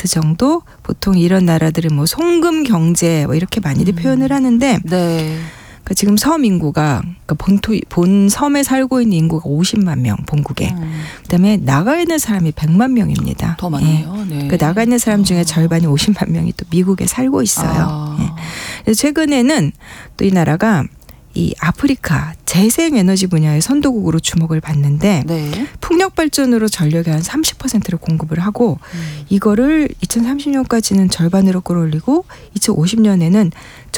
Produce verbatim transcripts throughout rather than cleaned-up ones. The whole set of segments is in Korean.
퍼센트 정도 보통 이런 나라들은 뭐 송금 경제 뭐 이렇게 많이들 음. 표현을 하는데 네. 그러니까 지금 섬 인구가 그러니까 본토 본 섬에 살고 있는 인구가 오십만 명 본국에 음. 그다음에 나가 있는 사람이 백만 명입니다. 더 많네요. 네. 그 나가 있는 사람 중에 어. 절반이 오십만 명이 또 미국에 살고 있어요. 아. 예. 그래서 최근에는 또 이 나라가 이 아프리카 재생에너지 분야의 선도국으로 주목을 받는데 네. 풍력 발전으로 전력의 한 삼십 퍼센트를 공급을 하고 음. 이거를 이천삼십 년까지는 절반으로 끌어올리고 이천오십 년에는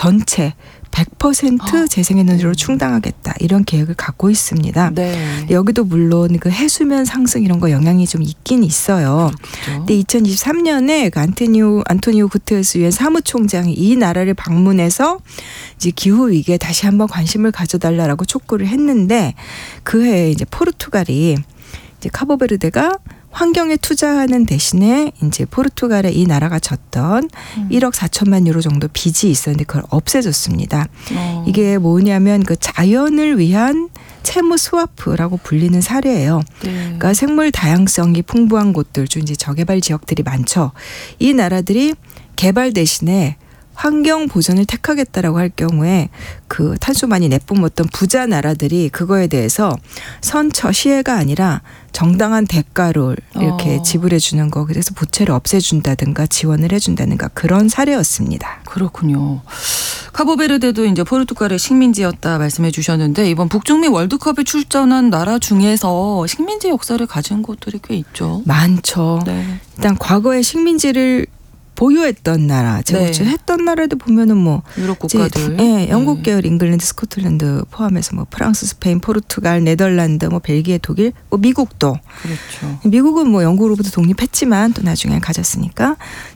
전체 백 퍼센트 아. 재생에너지로 충당하겠다 이런 계획을 갖고 있습니다. 네. 여기도 물론 그 해수면 상승 이런 거 영향이 좀 있긴 있어요. 그렇겠죠. 근데 이천이십삼 년에 그 안토니오 안토니오 구테레스 유엔 사무총장이 이 나라를 방문해서 이제 기후 위기에 다시 한번 관심을 가져달라라고 촉구를 했는데 그 해에 이제 포르투갈이 이제 카보베르데가 환경에 투자하는 대신에 이제 포르투갈에 이 나라가 졌던 음. 일억 사천만 유로 정도 빚이 있었는데 그걸 없애줬습니다. 어. 이게 뭐냐면 그 자연을 위한 채무 스와프라고 불리는 사례예요. 네. 그러니까 생물 다양성이 풍부한 곳들 중 이제 저개발 지역들이 많죠. 이 나라들이 개발 대신에 환경 보전을 택하겠다라고 할 경우에 그 탄소 많이 내뿜었던 부자 나라들이 그거에 대해서 선처 시혜가 아니라 정당한 대가를 이렇게 어. 지불해 주는 거 그래서 부채를 없애준다든가 지원을 해준다든가 그런 사례였습니다. 그렇군요. 카보베르데도 이제 포르투갈의 식민지였다 말씀해 주셨는데 이번 북중미 월드컵에 출전한 나라 중에서 식민지 역사를 가진 곳들이 꽤 있죠. 많죠. 네. 일단 과거에 식민지를 보유했던 나라, 제거했던 네. 나라도 보면은 뭐 유럽 국가들, 예, 영국 계열, 잉글랜드, 스코틀랜드 포함해서 뭐 프랑스, 스페인, 포르투갈, 네덜란드, 뭐 벨기에, 독일, 뭐 미국도. 그렇죠. 미국은 뭐 영국으로부터 독립했지만 또 나중에 가졌으니까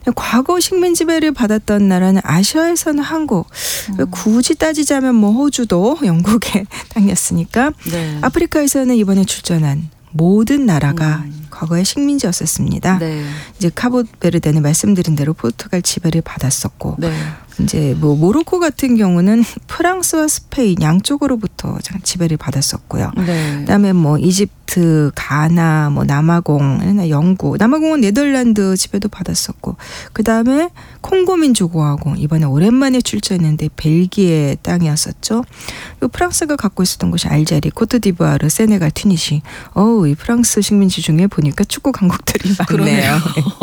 과거 식민 지배를 받았던 나라는 아시아에서는 한국. 음. 굳이 따지자면 뭐 호주도 영국의 땅이었으니까 네. 아프리카에서는 이번에 출전한 모든 나라가 음. 과거의 식민지였었습니다. 네. 이제 카보베르데는 말씀드린 대로 포르투갈 지배를 받았었고, 네. 이제 뭐 모로코 같은 경우는 프랑스와 스페인 양쪽으로부터 지배를 받았었고요. 네. 그다음에 뭐 이집트, 가나, 뭐 남아공, 영국, 남아공은 네덜란드 지배도 받았었고, 그다음에 콩고 민주공화국 이번에 오랜만에 출전했는데 벨기에 땅이었었죠. 그리고 프랑스가 갖고 있었던 곳이 알제리, 코트디부아르, 세네갈, 튜니시. 어우, 이 프랑스 식민지 중에 보니까 축구 강국들이 많네요.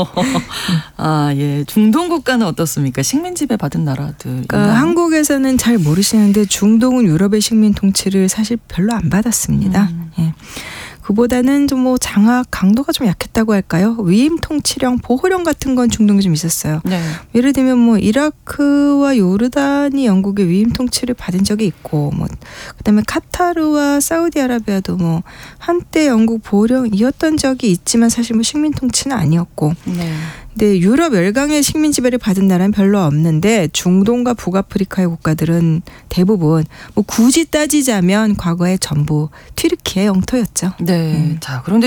아, 예. 중동 국가는 어떻습니까? 식민 지배 받은 나라들. 그러니까 한국에서는 잘 모르시는데 중동은 유럽의 식민 통치를 사실 별로 안 받았습니다. 음. 예. 그보다는 좀 뭐 장악 강도가 좀 약했다고 할까요? 위임 통치령, 보호령 같은 건 중동에 좀 있었어요. 네. 예를 들면 뭐 이라크와 요르단이 영국의 위임 통치를 받은 적이 있고, 뭐 그다음에 카타르와 사우디아라비아도 뭐 한때 영국 보호령이었던 적이 있지만 사실 뭐 식민 통치는 아니었고. 네. 근데 유럽 열강의 식민 지배를 받은 나라는 별로 없는데 중동과 북아프리카의 국가들은 대부분 뭐 굳이 따지자면 과거에 전부 튀르키의 영토였죠. 네. 음. 자, 그런데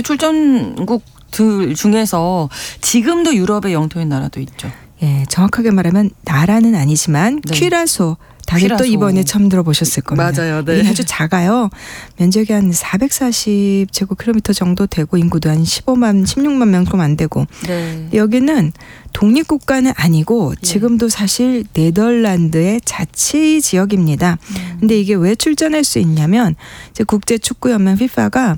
출전국들 중에서 지금도 유럽의 영토인 나라도 있죠. 예, 정확하게 말하면 나라는 아니지만 네. 퀴라소. 다들 퀴라소. 또 이번에 처음 들어보셨을 겁니다. 맞아요. 네. 이게 아주 작아요. 면적이 한 사백사십 제곱킬로미터 정도 되고 인구도 한 십오만, 십육만 명 좀 안 되고. 네. 여기는 독립국가는 아니고 지금도 사실 네덜란드의 자치 지역입니다. 음. 근데 이게 왜 출전할 수 있냐면 이제 국제축구연맹 피파가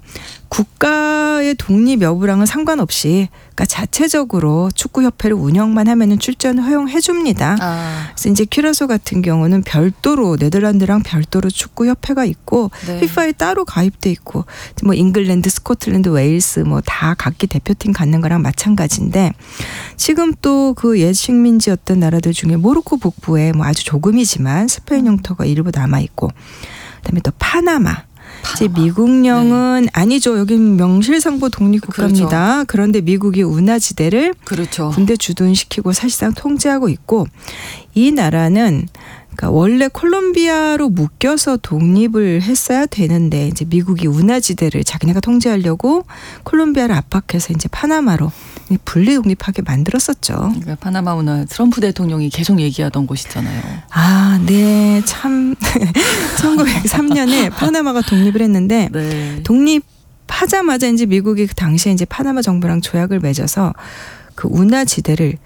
국가의 독립 여부랑은 상관없이 그러니까 자체적으로 축구협회를 운영만 하면은 출전을 허용해 줍니다. 아. 그래서 이제 큐라소 같은 경우는 별도로 네덜란드랑 별도로 축구협회가 있고 네. 피파에 따로 가입돼 있고 뭐 잉글랜드, 스코틀랜드, 웨일스 뭐 다 각기 대표팀 갖는 거랑 마찬가지인데 지금 또 그 옛 식민지였던 나라들 중에 모로코 북부에 뭐 아주 조금이지만 스페인 영토가 일부 남아 있고 그다음에 또 파나마. 이제 미국령은 네. 아니죠. 여긴 명실상부 독립국가입니다. 그렇죠. 그런데 미국이 운하지대를 그렇죠. 군대 주둔시키고 사실상 통제하고 있고 이 나라는 그러니까 원래 콜롬비아로 묶여서 독립을 했어야 되는데 이제 미국이 운하지대를 자기네가 통제하려고 콜롬비아를 압박해서 이제 파나마로 분리 독립하게 만들었었죠. 그러니까 파나마 운하 트럼프 대통령이 계속 얘기하던 곳이잖아요. 아, 네, 참 천구백삼 년에 파나마가 독립을 했는데 네. 독립하자마자 이제 미국이 그 당시에 이제 파나마 정부랑 조약을 맺어서 그 운하지대를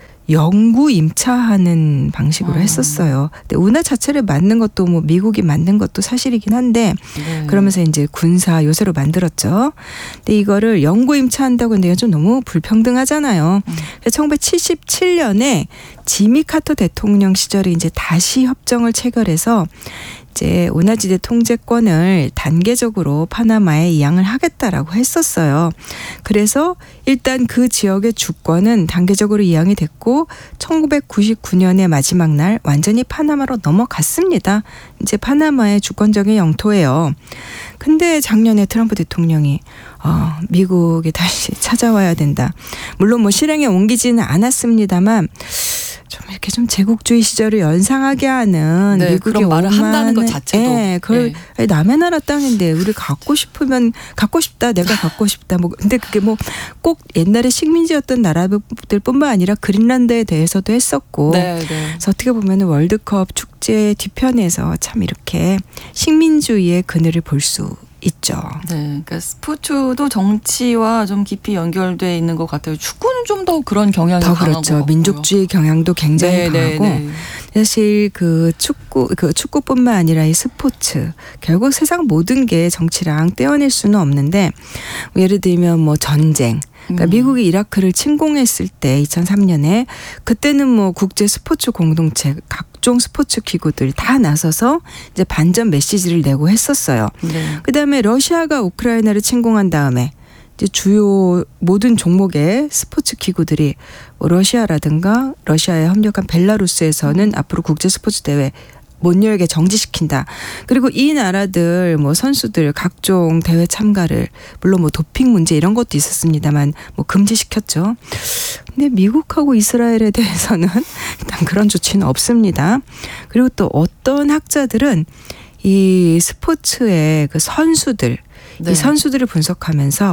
영구 임차하는 방식으로 아. 했었어요. 근데 운하 자체를 만든 것도 뭐 미국이 만든 것도 사실이긴 한데 네. 그러면서 이제 군사 요새로 만들었죠. 근데 이거를 영구 임차한다고 하는데 좀 너무 불평등하잖아요. 음. 그래서 천구백칠십칠 년에 지미 카터 대통령 시절에 이제 다시 협정을 체결해서 이제 운하지대 통제권을 단계적으로 파나마에 이양을 하겠다라고 했었어요. 그래서 일단 그 지역의 주권은 단계적으로 이양이 됐고 천구백구십구 년의 마지막 날 완전히 파나마로 넘어갔습니다. 이제 파나마의 주권적인 영토예요. 근데 작년에 트럼프 대통령이 어, 미국이 다시 찾아와야 된다. 물론 뭐 실행에 옮기지는 않았습니다만 좀 이렇게 좀 제국주의 시절을 연상하게 하는 네, 미국의 그런 말을 한다는 것 오만의- 자체도. 예, 그걸 네. 남의 나라 땅인데 우리 갖고 싶으면 갖고 싶다. 내가 갖고 싶다. 뭐 근데 그게 뭐 꼭 옛날에 식민지였던 나라들뿐만 아니라 그린란드에 대해서도 했었고. 네, 네. 그래서 어떻게 보면 월드컵 축제 뒤편에서 참 이렇게 식민주의의 그늘을 볼 수 있죠. 네, 그러니까 스포츠도 정치와 좀 깊이 연결돼 있는 것 같아요. 축구는 좀 더 그런 경향이 더 강한 그렇죠. 것 같고요. 민족주의 경향도 굉장히 네, 네, 강하고 네. 사실 그 축구 그 축구뿐만 아니라 이 스포츠 결국 세상 모든 게 정치랑 떼어낼 수는 없는데 뭐 예를 들면 뭐 전쟁 그러니까 음. 미국이 이라크를 침공했을 때 이천삼 년에 그때는 뭐 국제 스포츠 공동체 각종 스포츠 기구들이 다 나서서 이제 반전 메시지를 내고 했었어요. 네. 그다음에 러시아가 우크라이나를 침공한 다음에 이제 주요 모든 종목의 스포츠 기구들이 뭐 러시아라든가 러시아에 협력한 벨라루스에서는 앞으로 국제 스포츠 대회 못 열게 정지시킨다. 그리고 이 나라들 뭐 선수들 각종 대회 참가를 물론 뭐 도핑 문제 이런 것도 있었습니다만 뭐 금지시켰죠. 근데 미국하고 이스라엘에 대해서는 일단 그런 조치는 없습니다. 그리고 또 어떤 학자들은 이 스포츠의 그 선수들 네. 이 선수들을 분석하면서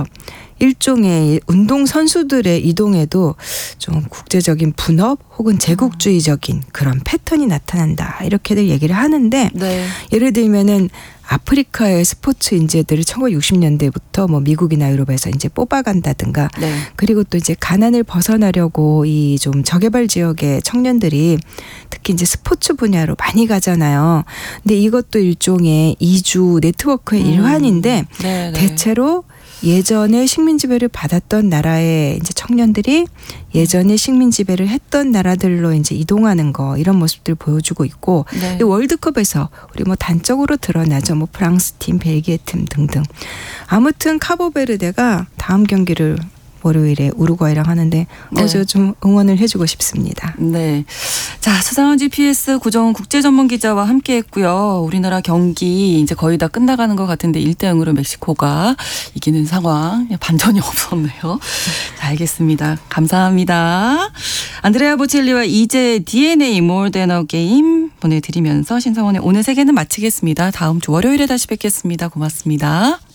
일종의 운동 선수들의 이동에도 좀 국제적인 분업 혹은 제국주의적인 그런 패턴이 나타난다 이렇게들 얘기를 하는데 네. 예를 들면은 아프리카의 스포츠 인재들을 천구백육십 년대부터 뭐 미국이나 유럽에서 이제 뽑아간다든가 네. 그리고 또 이제 가난을 벗어나려고 이 좀 저개발 지역의 청년들이 특히 이제 스포츠 분야로 많이 가잖아요. 근데 이것도 일종의 이주 네트워크의 음. 일환인데 네, 네. 대체로 예전에 식민 지배를 받았던 나라의 이제 청년들이 예전에 식민 지배를 했던 나라들로 이제 이동하는 거 이런 모습들 보여주고 있고 네. 이 월드컵에서 우리 뭐 단적으로 드러나죠. 뭐 프랑스 팀, 벨기에 팀 등등. 아무튼 카보베르데가 다음 경기를 월요일에 우루과이랑 하는데 네. 어제 좀 응원을 해주고 싶습니다. 네. 자, 수상한 지피에스 구정훈 국제 전문 기자와 함께 했고요. 우리나라 경기 이제 거의 다 끝나가는 것 같은데 일 대 영으로 멕시코가 이기는 상황. 반전이 없었네요. 자, 알겠습니다. 감사합니다. 안드레아 보첼리와 이제 디엔에이 More Than a Game 보내드리면서 신성원의 오늘 세계는 마치겠습니다. 다음 주 월요일에 다시 뵙겠습니다. 고맙습니다.